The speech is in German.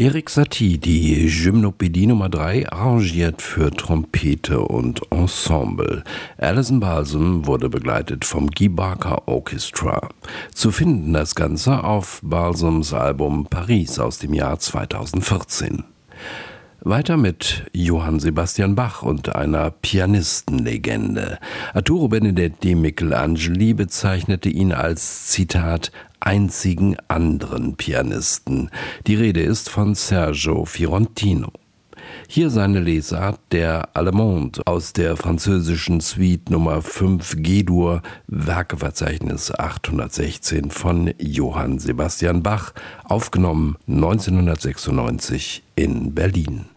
Erik Satie, die Gymnopädie Nummer 3, arrangiert für Trompete und Ensemble. Alison Balsom wurde begleitet vom Guy Barker Orchestra. Zu finden das Ganze auf Balsoms Album Paris aus dem Jahr 2014. Weiter mit Johann Sebastian Bach und einer Pianistenlegende. Arturo Benedetti Michelangeli bezeichnete ihn als, Zitat, einzigen anderen Pianisten. Die Rede ist von Sergio Fiorentino. Hier seine Lesart der Allemande aus der französischen Suite Nummer 5 G-Dur, Werkeverzeichnis 816 von Johann Sebastian Bach, aufgenommen 1996 in Berlin.